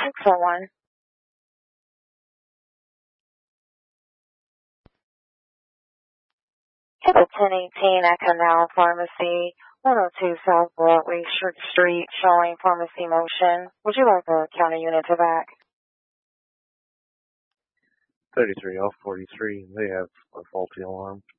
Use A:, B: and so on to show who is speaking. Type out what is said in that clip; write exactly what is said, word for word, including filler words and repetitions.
A: six oh one. Table ten eighteen at Canal Pharmacy, one oh two South Broadway Street, showing pharmacy motion. Would you like a counter unit to back?
B: thirty-three L forty-three, they have a faulty alarm.